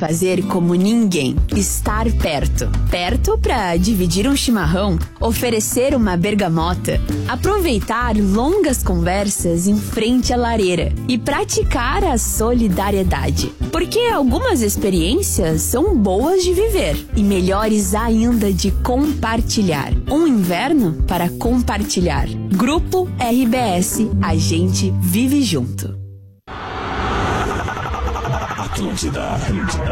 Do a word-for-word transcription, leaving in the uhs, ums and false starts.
fazer como ninguém: estar perto. Perto para dividir um chimarrão, oferecer uma bergamota, aproveitar longas conversas em frente à lareira e praticar a solidariedade. Porque algumas experiências são boas de viver e melhores ainda de compartilhar. Um inverno para compartilhar. Grupo R B S, a gente vive junto. Atlântida, Atlântida.